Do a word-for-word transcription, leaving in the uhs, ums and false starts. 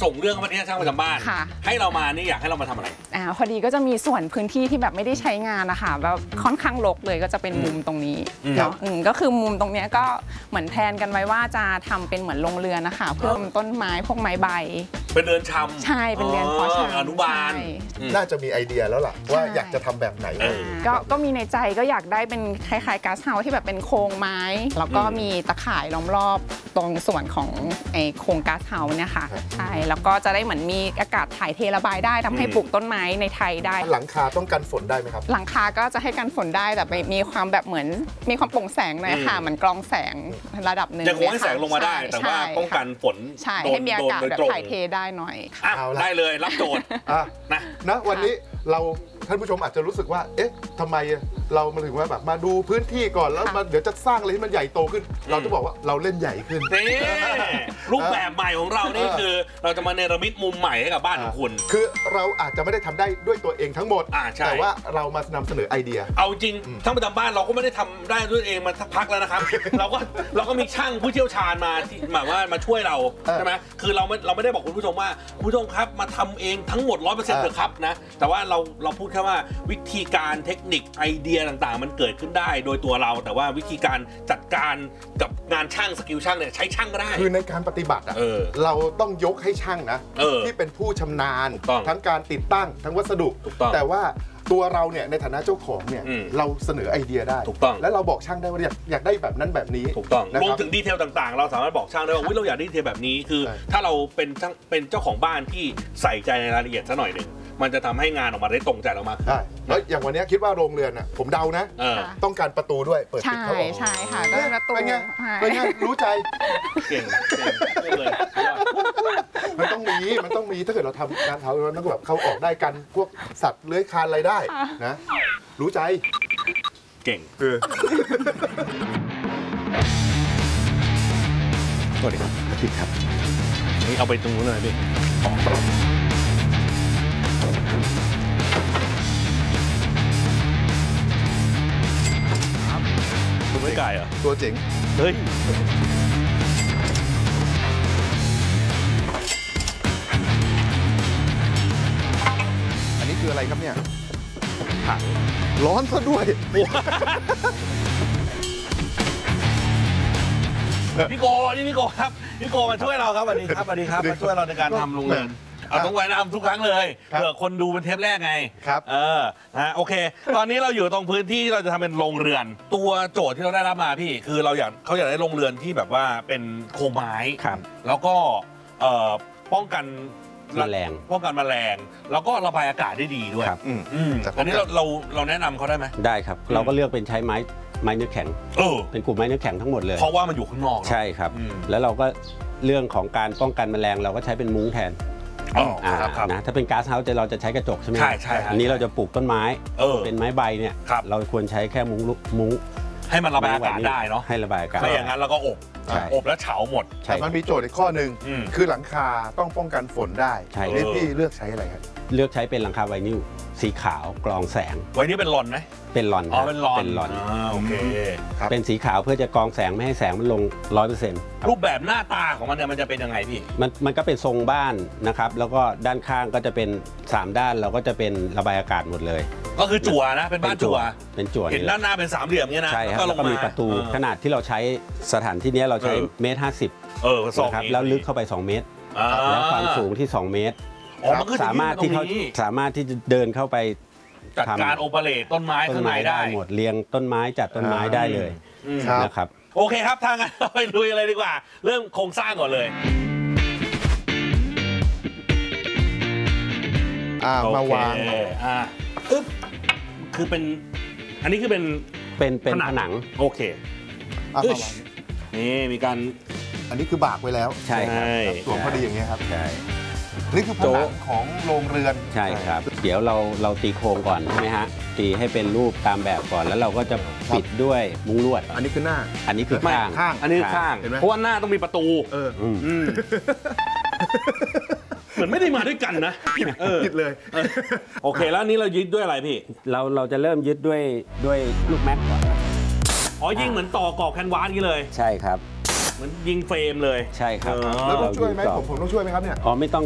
ส่งเรื่องมาที่ช่างประจำบ้านให้เรามานี่อยากให้เรามาทำอะไรอ่าพอดีก็จะมีส่วนพื้นที่ที่แบบไม่ได้ใช้งานนะคะแบบค่อนข้างรกเลยก็จะเป็นมุมตรงนี้เนาะก็คือมุมตรงนี้ก็เหมือนแพลนกันไว้ว่าจะทำเป็นเหมือนโรงเรือนนะคะเพื่อต้นไม้พวกไม้ใบเป็นเรือนชำใช่เป็นเรือนเพาะชำอนุบาลน่าจะมีไอเดียแล้วล่ะว่าอยากจะทำแบบไหนก็ก็มีในใจก็อยากได้เป็นคล้ายๆก๊าซเฮาส์ที่แบบเป็นโครงไม้แล้วก็มีตะข่ายล้อมรอบตรงส่วนของไอโครงก๊าซเฮาส์เนี่ยค่ะใช่แล้วก็จะได้เหมือนมีอากาศถ่ายเทระบายได้ทำให้ปลูกต้นไม้ในไทยได้หลังคาต้องกันฝนได้ไหมครับหลังคาก็จะให้กันฝนได้แต่มีความแบบเหมือนมีความโปร่งแสงหน่อยค่ะเหมือนกรองแสงระดับหนึ่งจะคงให้แสงลงมาได้แต่ว่าป้องกันฝนใช่ให้มีอากาศแบบถ่ายเทได้หน่อยได้เลยรับโจทย์นะนะวันนี้เราท่านผู้ชมอาจจะรู้สึกว่าเอ๊ะทำไมเรามาถึงว่าแบบมาดูพื้นที่ก่อนแล้วมาเดี๋ยวจะสร้างอะไรให้มันใหญ่โตขึ้นเราจะบอกว่าเราเล่นใหญ่ขึ้นนี่รูปแบบใหม่ของเรานี่คือเราจะมาเนรมิตมุมใหม่ให้กับบ้านของคุณคือเราอาจจะไม่ได้ทำได้ด้วยตัวเองทั้งหมดแต่ว่าเรามานำเสนอไอเดียเอาจริงทั้งประจำบ้านเราก็ไม่ได้ทำได้ด้วยเองมาสักพักแล้วนะครับเราก็เราก็มีช่างผู้เชี่ยวชาญมาที่หมายว่ามาช่วยเราใช่ไหมคือเราไม่เราไม่ได้บอกคุณผู้ชมว่าคุณผู้ชมครับมาทำเองทั้งหมดร้อยเปอร์เซ็นต์เถอะครับนะแต่ว่าเราเราพูดแค่ว่าวิธีการเทคนิคไอเดียต่างๆมันเกิดขึ้นได้โดยตัวเราแต่ว่าวิธีการจัดการกับงานช่างสกิลช่างเนี่ยใช้ช่างก็ได้คือในการปฏิบัติอ่ะเราต้องยกให้ช่างนะที่เป็นผู้ชำนาญทั้งการติดตั้งทั้งวัสดุแต่ว่าตัวเราเนี่ยในฐานะเจ้าของเนี่ยเราเสนอไอเดียได้ถูกต้องและเราบอกช่างได้ว่าอยากอยากได้แบบนั้นแบบนี้ถูกต้องรวมถึงดีเทลต่างๆเราสามารถบอกช่างได้ว่าเราอยากได้ดีเทลแบบนี้คือถ้าเราเป็นช่างเป็นเจ้าของบ้านที่ใส่ใจในรายละเอียดซะหน่อยหนึ่งมันจะทำให้งานออกมาได้ตรงใจเรามากได้แล้วอย่างวันนี้คิดว่าโรงเรือนอ่ะผมเดานะต้องการประตูด้วยเปิดปิดเข้าออกใช่ค่ะก็ประตูเป็นไงเป็นไงรู้ใจเก่งเก่งเลยมันต้องมีมันต้องมีถ้าเกิดเราทำการเท้าเราต้องแบบเข้าออกได้กันพวกสัตว์เลื้อยคลานอะไรได้นะรู้ใจเก่งเออสวัสดีครับผิดครับนี่เอาไปตรงนู้นเลยพี่ตัวไม่ไก่เหรอตัวเจ๋งเฮ้ยอันนี้คืออะไรครับเนี่ยถังร้อนซะด้วยพี่โกนี่พี่โกครับพี่โกมาช่วยเราครับสวัสดีครับสวัสดีครับมาช่วยเราในการทำโรงเรือนเอาต้องไว้นำทุกครั้งเลยเผื่อคนดูเป็นเทปแรกไงครับเออนะโอเคตอนนี้เราอยู่ตรงพื้นที่ที่เราจะทำเป็นโรงเรือนตัวโจทย์ที่เราได้รับมาพี่คือเราอยากเขาอยากได้โรงเรือนที่แบบว่าเป็นโครงไม้แล้วก็ป้องกันแมลงป้องกันแมลงแล้วก็ระบายอากาศได้ดีด้วยครับอันนี้เราเราเราแนะนำเขาได้ไหมได้ครับเราก็เลือกเป็นใช้ไม้ไม้เนื้อแข็งเป็นกลุ่มไม้เนื้อแข็งทั้งหมดเลยเพราะว่ามันอยู่ข้างนอกใช่ครับแล้วเราก็เรื่องของการป้องกันแมลงเราก็ใช้เป็นมุ้งแทนนะถ้าเป็นก๊าซเฮาส์เราจะใช้กระจกใช่ไหมใช่ใช่อันนี้เราจะปลูกต้นไม้เป็นไม้ใบเนี่ยเราควรใช้แค่มุ้งมุ้งให้มันระบายอากาศได้เนาะให้ระบายอากาศไม่อย่างนั้นเราก็อบอบแล้วเฉาหมดแต่มันมีโจทย์อีกข้อหนึ่งคือหลังคาต้องป้องกันฝนได้นี่พี่เลือกใช้อะไรครับเลือกใช้เป็นหลังคาไวนิลสีขาวกรองแสงไวนิลเป็นลอนไหมเป็นลอนอ๋อเป็นลอนเป็นลอนโอเคเป็นสีขาวเพื่อจะกรองแสงไม่ให้แสงมันลงร้อยเปอร์เซ็นต์รูปแบบหน้าตาของมันเนี่ยมันจะเป็นยังไงพี่มันมันก็เป็นทรงบ้านนะครับแล้วก็ด้านข้างก็จะเป็นสามด้านเราก็จะเป็นระบายอากาศหมดเลยก็คือจั่วนะเป็นบ้านจั่วเป็นจั่วเห็นด้านหน้าเป็นสามเหลี่ยมเงี้ยนะใช่ครับแล้วก็มีประตูขนาดที่เราใช้สถานที่นี้เราใช้เมตรห้าสิบเออสองครับแล้วลึกเข้าไปสองเมตรแล้วความสูงที่สองเมตรสามารถที่เขาสามารถที่จะเดินเข้าไปจัดการโอเปเรตต้นไม้ข้างในได้หมดเรียงต้นไม้จัดต้นไม้ได้เลยนะครับโอเคครับทางนั้นเราไปลุยอะไรดีกว่าเริ่มโครงสร้างก่อนเลยมาวางอ่าอึ๊บคือเป็นอันนี้คือเป็นเป็นเป็นผนังโอเคนี่มีการอันนี้คือบากไว้แล้วใช่สวมพอดีอย่างเงี้ยครับใช่นี่คือผนังของโรงเรือนใช่ครับเดี๋ยวเราเราตีโครงก่อนใช่ไหมฮะตีให้เป็นรูปตามแบบก่อนแล้วเราก็จะปิดด้วยมุ้งลวดอันนี้คือหน้าอันนี้คือข้างข้างอันนี้ข้างเพราะว่าหน้าต้องมีประตูเออเหมือนไม่ได้มาด้วยกันนะผิดเลยโอเคแล้วนี้เรายึดด้วยอะไรพี่เราเราจะเริ่มยึดด้วยด้วยลูกแม็กก่อนอ๋อยิงเหมือนต่อกรอบแคนวาสนี้เลยใช่ครับเหมือนยิงเฟรมเลยใช่ครับแล้วต้องช่วยไหมผมผมต้องช่วยไหมครับเนี่ยอ๋อไม่ต้อง